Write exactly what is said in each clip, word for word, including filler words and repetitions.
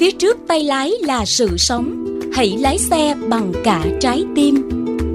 Phía trước tay lái là sự sống. Hãy lái xe bằng cả trái tim.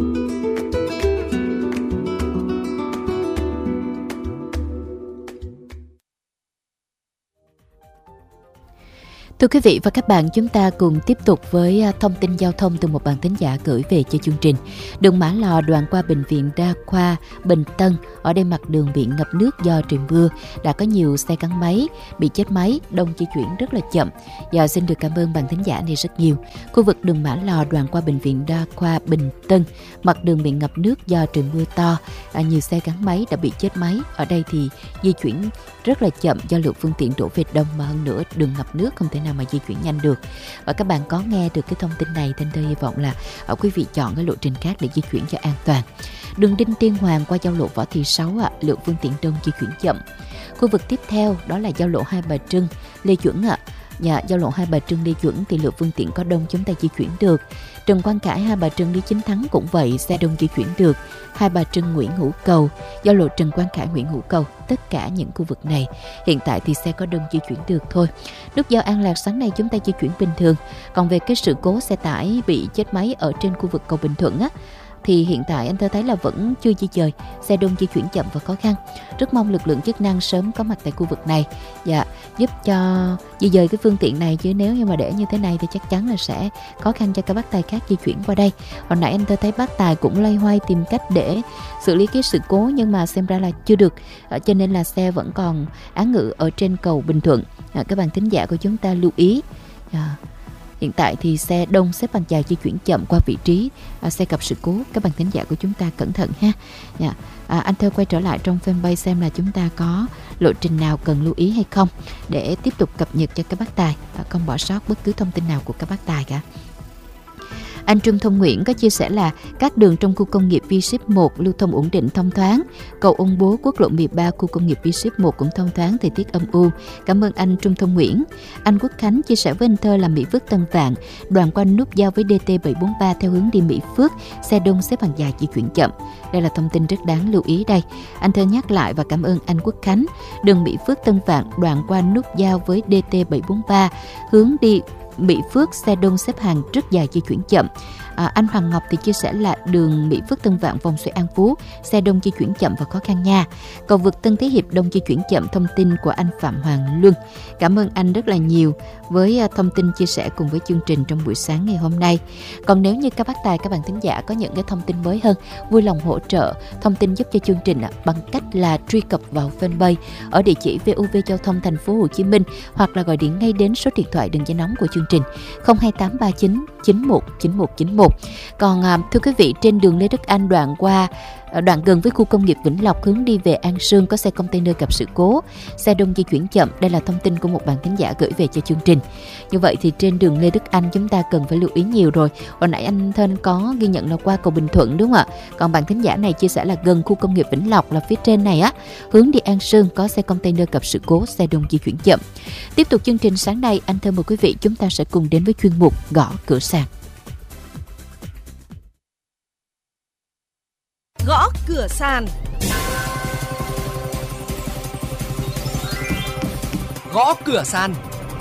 Thưa quý vị và các bạn, chúng ta cùng tiếp tục với thông tin giao thông từ một bạn thính giả gửi về cho chương trình. Đường Mã Lò đoạn qua Bệnh viện Đa khoa Bình Tân, ở đây mặt đường bị ngập nước do trời mưa, đã có nhiều xe gắn máy bị chết máy, đông di chuyển rất là chậm. Và xin được cảm ơn bạn thính giả này rất nhiều. Khu vực đường Mã Lò đoạn qua Bệnh viện Đa khoa Bình Tân, mặt đường bị ngập nước do trời mưa to, à, nhiều xe gắn máy đã bị chết máy. Ở đây thì di chuyển rất là chậm do lượng phương tiện đổ về đông, mà hơn nữa đường ngập nước không thể nào mà di chuyển nhanh được. Và các bạn có nghe được cái thông tin này, Thanh Thơ hy vọng là ở quý vị chọn cái lộ trình khác để di chuyển cho an toàn. Đường Đinh Tiên Hoàng qua giao lộ Võ Thị Sáu ạ, à, lượng phương tiện đông di chuyển chậm. Khu vực tiếp theo đó là giao lộ Hai Bà Trưng Lê Duẩn ạ. À. Dạ, giao lộ Hai Bà Trưng Lê Duẩn thì lượng phương tiện có đông chúng ta di chuyển được. Trần Quang Khải Hai Bà Trưng Lý Chính Thắng cũng vậy, xe đông di chuyển được. Hai Bà Trưng Nguyễn Hữu Cầu, giao lộ Trần Quang Khải Nguyễn Hữu Cầu, tất cả những khu vực này hiện tại thì xe có đông di chuyển được thôi. Nút giao An Lạc sáng nay chúng ta di chuyển bình thường. Còn về cái sự cố xe tải bị chết máy ở trên khu vực cầu Bình Thuận á, thì hiện tại anh Thơ thấy là vẫn chưa di dời, xe đông di chuyển chậm và khó khăn. Rất mong lực lượng chức năng sớm có mặt tại khu vực này và giúp cho di dời cái phương tiện này, chứ nếu như mà để như thế này thì chắc chắn là sẽ khó khăn cho các bác tài khác di chuyển qua đây. Hồi nãy anh Thơ thấy bác tài cũng loay hoay tìm cách để xử lý cái sự cố, nhưng mà xem ra là chưa được, cho nên là xe vẫn còn án ngữ ở trên cầu Bình Thuận. Các bạn thính giả của chúng ta lưu ý. À, hiện tại thì xe đông xếp hàng dài di chuyển chậm qua vị trí à, xe gặp sự cố. Các bạn thính giả của chúng ta cẩn thận ha. Yeah. À, anh Thơ quay trở lại trong fanpage xem là chúng ta có lộ trình nào cần lưu ý hay không, để tiếp tục cập nhật cho các bác tài, à, không bỏ sót bất cứ thông tin nào của các bác tài cả. Anh Trương Thông Nguyễn có chia sẻ là các đường trong khu công nghiệp V ship một lưu thông ổn định thông thoáng. Cầu Ông Bố, quốc lộ mười ba, khu công nghiệp V ship một cũng thông thoáng, thời tiết âm u. Cảm ơn anh Trương Thông Nguyễn. Anh Quốc Khánh chia sẻ với anh Thơ là Mỹ Phước Tân Vạn, đoạn qua nút giao với D T bảy bốn ba theo hướng đi Mỹ Phước, xe đông xếp hàng dài di chuyển chậm. Đây là thông tin rất đáng lưu ý đây. Anh Thơ nhắc lại và cảm ơn anh Quốc Khánh. Đường Mỹ Phước Tân Vạn, đoạn qua nút giao với D T bảy bốn ba, hướng đi Mỹ Phước, xe đông xếp hàng rất dài di chuyển chậm. À, anh Hoàng Ngọc thì chia sẻ là đường Mỹ Phước Tân Vạn vòng xoay An Phú, xe đông di chuyển chậm và khó khăn nha. Cầu vượt Tân Thế Hiệp đông di chuyển chậm. Thông tin của anh Phạm Hoàng Luân. Cảm ơn anh rất là nhiều với thông tin chia sẻ cùng với chương trình trong buổi sáng ngày hôm nay. Còn nếu như các bác tài, các bạn thính giả có những cái thông tin mới hơn, vui lòng hỗ trợ thông tin giúp cho chương trình bằng cách là truy cập vào fanpage ở địa chỉ vê o vê Giao thông Thành phố Hồ Chí Minh, hoặc là gọi điện ngay đến số điện thoại đường dây nóng của chương trình không hai tám ba chín chín một chín một chín một. Còn à, thưa quý vị, trên đường Lê Đức Anh đoạn qua đoạn gần với khu công nghiệp Vĩnh Lộc hướng đi về An Sương có xe container gặp sự cố, xe đông di chuyển chậm. Đây là thông tin của một bạn thính giả gửi về cho chương trình. Như vậy thì trên đường Lê Đức Anh chúng ta cần phải lưu ý nhiều rồi. Hồi nãy anh Thên có ghi nhận là qua cầu Bình Thuận đúng không ạ? Còn bạn thính giả này chia sẻ là gần khu công nghiệp Vĩnh Lộc là phía trên này á, hướng đi An Sương có xe container gặp sự cố, xe đông di chuyển chậm. Tiếp tục chương trình sáng nay, anh Thên mời quý vị chúng ta sẽ cùng đến với chuyên mục Gõ Cửa Sàn. Gõ cửa sàn. Gõ cửa sàn.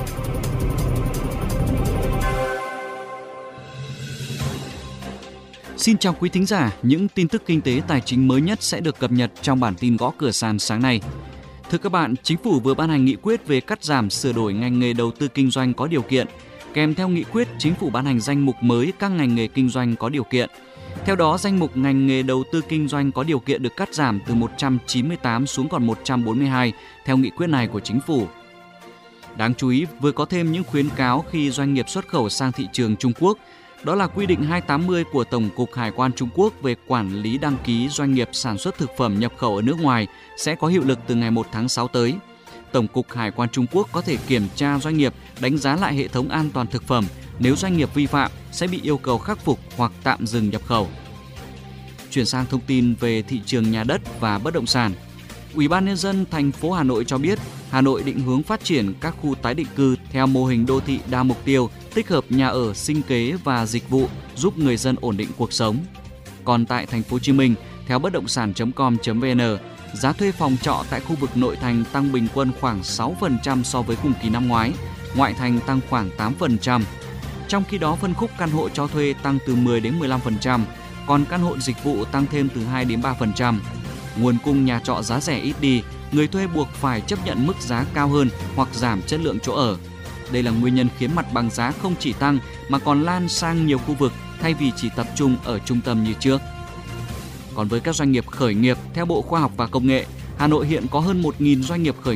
Xin chào quý thính giả, những tin tức kinh tế tài chính mới nhất sẽ được cập nhật trong bản tin Gõ Cửa Sàn sáng nay. Thưa các bạn, Chính phủ vừa ban hành nghị quyết về cắt giảm sửa đổi ngành nghề đầu tư kinh doanh có điều kiện. Kèm theo nghị quyết, Chính phủ ban hành danh mục mới các ngành nghề kinh doanh có điều kiện. Theo đó, danh mục ngành nghề đầu tư kinh doanh có điều kiện được cắt giảm từ một trăm chín mươi tám xuống còn một trăm bốn mươi hai theo nghị quyết này của Chính phủ. Đáng chú ý, vừa có thêm những khuyến cáo khi doanh nghiệp xuất khẩu sang thị trường Trung Quốc. Đó là quy định hai trăm tám mươi của Tổng cục Hải quan Trung Quốc về quản lý đăng ký doanh nghiệp sản xuất thực phẩm nhập khẩu ở nước ngoài sẽ có hiệu lực từ ngày một tháng sáu tới. Tổng cục Hải quan Trung Quốc có thể kiểm tra doanh nghiệp, đánh giá lại hệ thống an toàn thực phẩm. Nếu doanh nghiệp vi phạm sẽ bị yêu cầu khắc phục hoặc tạm dừng nhập khẩu. Chuyển sang thông tin về thị trường nhà đất và bất động sản. Ủy ban nhân dân thành phố Hà Nội cho biết, Hà Nội định hướng phát triển các khu tái định cư theo mô hình đô thị đa mục tiêu, tích hợp nhà ở, sinh kế và dịch vụ, giúp người dân ổn định cuộc sống. Còn tại thành phố Hồ Chí Minh, theo bất động sản chấm com chấm vn, giá thuê phòng trọ tại khu vực nội thành tăng bình quân khoảng sáu phần trăm so với cùng kỳ năm ngoái, ngoại thành tăng khoảng tám phần trăm. Trong khi đó, phân khúc căn hộ cho thuê tăng từ mười đến mười lăm phần trăm, còn căn hộ dịch vụ tăng thêm từ hai đến ba phần trăm. Nguồn cung nhà trọ giá rẻ ít đi, người thuê buộc phải chấp nhận mức giá cao hơn hoặc giảm chất lượng chỗ ở. Đây là nguyên nhân khiến mặt bằng giá không chỉ tăng mà còn lan sang nhiều khu vực thay vì chỉ tập trung ở trung tâm như trước. Còn với các doanh nghiệp khởi nghiệp, theo Bộ Khoa học và Công nghệ, Hà Nội hiện có hơn một nghìn doanh nghiệp khởi